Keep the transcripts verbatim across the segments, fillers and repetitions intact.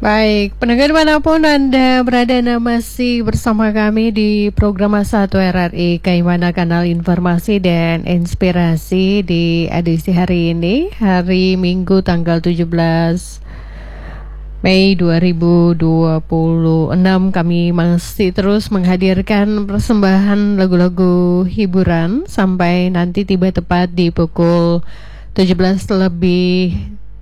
Baik, pendengar manapun Anda berada, Anda masih bersama kami di program satu R R I Kaimana, Kanal Informasi dan Inspirasi di edisi hari ini, hari Minggu tanggal tujuh belas Mei dua ribu dua puluh enam. Kami masih terus menghadirkan persembahan lagu-lagu hiburan sampai nanti tiba tepat di pukul tujuh belas lebih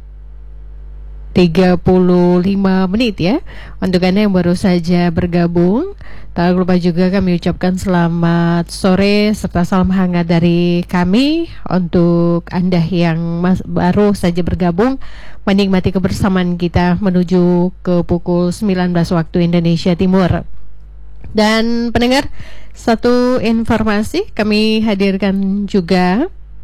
tiga puluh lima menit ya. Untuk Anda yang baru saja bergabung, tak lupa juga kami ucapkan selamat sore serta salam hangat dari kami untuk Anda yang mas- baru saja bergabung, menikmati kebersamaan kita menuju ke pukul sembilan belas waktu Indonesia Timur. Dan pendengar, satu informasi kami hadirkan juga.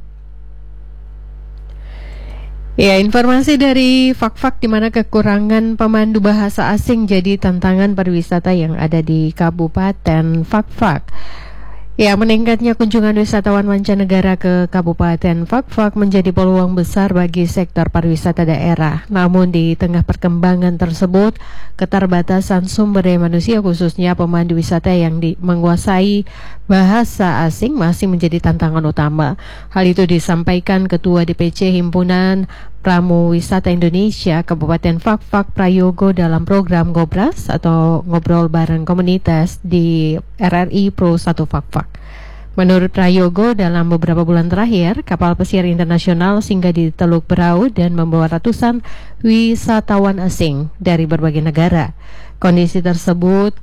Ya, informasi dari Fak-Fak di mana kekurangan pemandu bahasa asing jadi tantangan pariwisata yang ada di Kabupaten Fak-Fak. Ya, meningkatnya kunjungan wisatawan mancanegara ke Kabupaten Fak-Fak menjadi peluang besar bagi sektor pariwisata daerah. Namun di tengah perkembangan tersebut, keterbatasan sumber daya manusia khususnya pemandu wisata yang di, menguasai bahasa asing masih menjadi tantangan utama. Hal itu disampaikan Ketua D P C Himpunan Pramu Wisata Indonesia Kabupaten Fak-Fak Prayogo dalam program Ngobras atau Ngobrol Bareng Komunitas di R R I Pro satu Fak-Fak. Menurut Prayogo, dalam beberapa bulan terakhir, kapal pesiar internasional singgah di Teluk Berau dan membawa ratusan wisatawan asing dari berbagai negara. Kondisi tersebut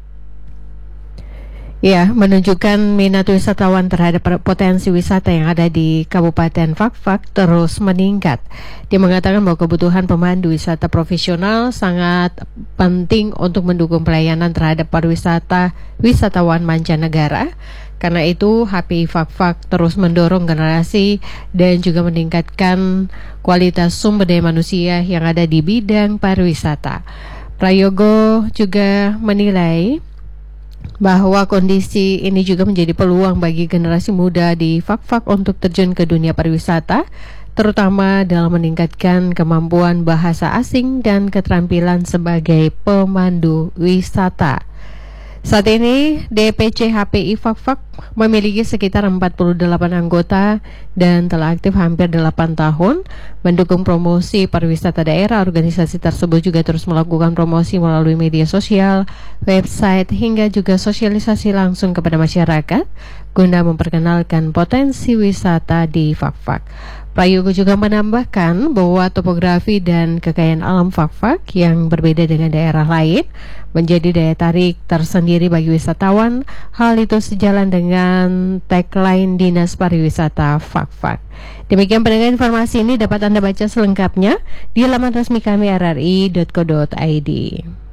ya, menunjukkan minat wisatawan terhadap potensi wisata yang ada di Kabupaten Fak-Fak terus meningkat. Dia mengatakan bahwa kebutuhan pemandu wisata profesional sangat penting untuk mendukung pelayanan terhadap pariwisata wisatawan mancanegara. Karena itu, H P I Fak-Fak terus mendorong generasi dan juga meningkatkan kualitas sumber daya manusia yang ada di bidang pariwisata. Prayogo juga menilai bahwa kondisi ini juga menjadi peluang bagi generasi muda di Fak-Fak untuk terjun ke dunia pariwisata, terutama dalam meningkatkan kemampuan bahasa asing dan keterampilan sebagai pemandu wisata. Saat ini D P C H P I Fak-Fak memiliki sekitar empat puluh delapan anggota dan telah aktif hampir delapan tahun mendukung promosi pariwisata daerah. Organisasi tersebut juga terus melakukan promosi melalui media sosial, website, hingga juga sosialisasi langsung kepada masyarakat guna memperkenalkan potensi wisata di Fak-Fak. Prayogo juga menambahkan bahwa topografi dan kekayaan alam Fak-Fak yang berbeda dengan daerah lain menjadi daya tarik tersendiri bagi wisatawan. Hal itu sejalan dengan tagline Dinas Pariwisata Fak-Fak. Demikian pendengar, informasi ini dapat Anda baca selengkapnya di laman resmi kami r r i dot co dot i d.